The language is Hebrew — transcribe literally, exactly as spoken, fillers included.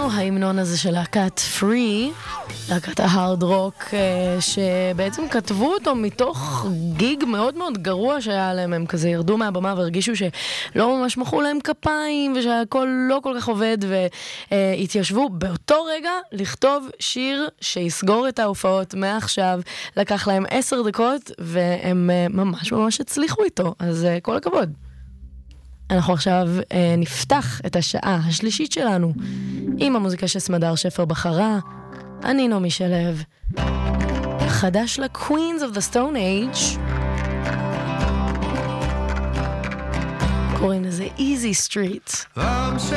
ההמנון הזה של להקת פרי, להקת ההארד רוק, שבעצם כתבו אותו מתוך גיג מאוד מאוד גרוע שהיה להם. הם כזה ירדו מהבמה והרגישו שלא ממש מחאו להם כפיים ושהכל לא כל כך עובד, והתיישבו באותו רגע לכתוב שיר שיסגור את ההופעות מעכשיו. לקח להם עשר דקות והם ממש ממש הצליחו איתו, אז כל הכבוד. אנחנו עכשיו אה, נפתח את השעה השלישית שלנו עם המוזיקה שסמדר שפר בחרה. אני נעמי שלו, חדש ל-Queens of the Stone Age, קוראים לזה Easy Street.